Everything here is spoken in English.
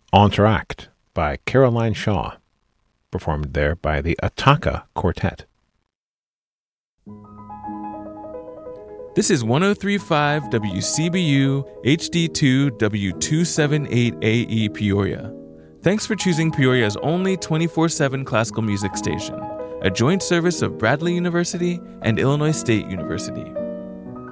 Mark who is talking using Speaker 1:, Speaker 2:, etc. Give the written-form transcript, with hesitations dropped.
Speaker 1: Entr'acte by Caroline Shaw, performed there by the Ataka Quartet.
Speaker 2: This is 103.5 WCBU HD2 W278AE Peoria. Thanks for choosing Peoria's only 24/7 classical music station, a joint service of Bradley University and Illinois State University.